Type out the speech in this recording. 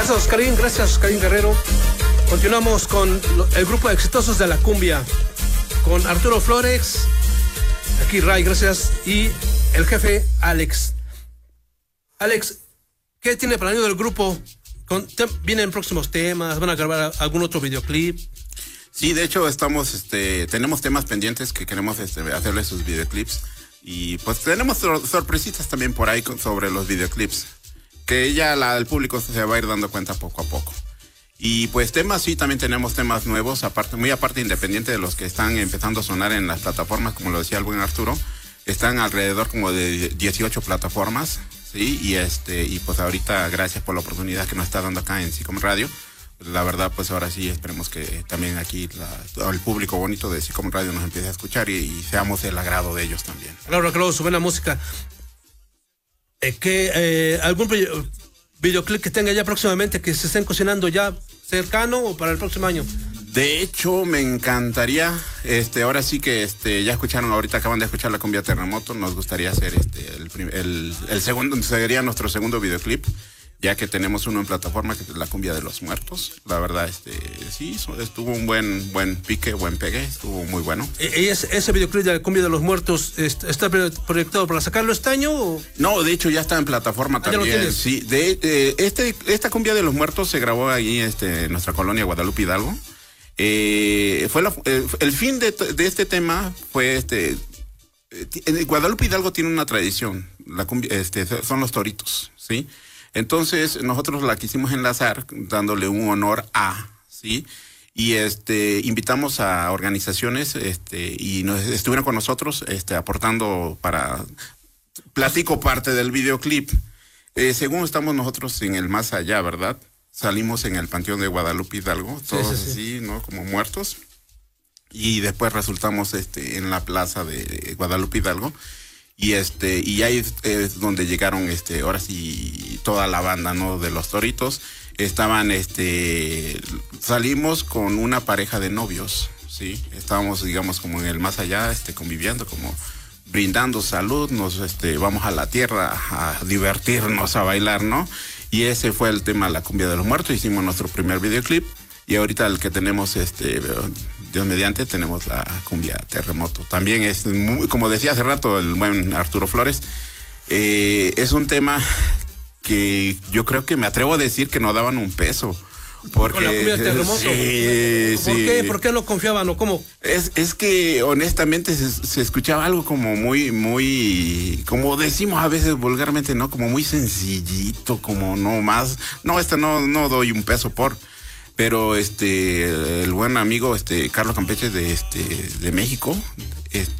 Gracias Oscarín Guerrero. Continuamos con el grupo de exitosos de la cumbia, con Arturo Flores, aquí Ray, gracias, y el jefe Alex. Alex, ¿qué tiene planeado el grupo? ¿Vienen próximos temas? ¿Van a grabar algún otro videoclip? Sí, de hecho tenemos temas pendientes que queremos hacerle sus videoclips, y pues tenemos sorpresitas también por ahí sobre los videoclips, que ya el público se va a ir dando cuenta poco a poco. Y pues temas, sí, también tenemos temas nuevos, muy aparte independiente de los que están empezando a sonar en las plataformas, como lo decía el buen Arturo. Están alrededor como de 18 plataformas, ¿sí? Y pues ahorita, gracias por la oportunidad que nos está dando acá en SICOM Radio. La verdad, pues ahora sí esperemos que también aquí el público bonito de SICOM Radio nos empiece a escuchar y seamos el agrado de ellos también. Claro, su buena música. ¿Algún videoclip que tenga ya próximamente, que se estén cocinando ya cercano o para el próximo año? De hecho, me encantaría, ahora sí que ya escucharon, ahorita acaban de escuchar la cumbia Terremoto, nos gustaría hacer el segundo, sería nuestro segundo videoclip, ya que tenemos uno en plataforma, que es la cumbia de los muertos. La verdad, sí, estuvo un buen pique, buen pegue, estuvo muy bueno. ¿Y ese videoclip de la cumbia de los muertos está proyectado para sacarlo este año? ¿O? No, de hecho ya está en plataforma también. Sí, esta cumbia de los muertos se grabó ahí en nuestra colonia Guadalupe Hidalgo. El fin de este tema fue Guadalupe Hidalgo tiene una tradición, la cumbia, son los toritos, ¿sí? Entonces nosotros la quisimos enlazar dándole un honor a, ¿sí? Y invitamos a organizaciones y estuvieron con nosotros aportando platico parte del videoclip. Según estamos nosotros en el más allá, ¿verdad? Salimos en el Panteón de Guadalupe Hidalgo, todos sí. Así, ¿no? Como muertos. Y después resultamos en la plaza de Guadalupe Hidalgo. Y ahí es donde llegaron ahora sí toda la banda, ¿no? De los toritos. Estaban salimos con una pareja de novios, ¿sí? Estábamos, digamos, como en el más allá, conviviendo, como brindando salud, vamos a la tierra a divertirnos, a bailar, ¿no? Y ese fue el tema de la cumbia de los muertos. Hicimos nuestro primer videoclip. Y ahorita el que tenemos, Dios mediante, tenemos la cumbia Terremoto. También es, como decía hace rato el buen Arturo Flores, es un tema que yo creo que me atrevo a decir que no daban un peso. Porque, ¿con la cumbia Terremoto? Sí, ¿Por qué? ¿Por qué no confiaban o cómo? Es que honestamente se escuchaba algo como muy, como decimos a veces vulgarmente, ¿no? Como muy sencillito, como no más. No, no doy un peso por... Pero el buen amigo Carlos Campeche de México,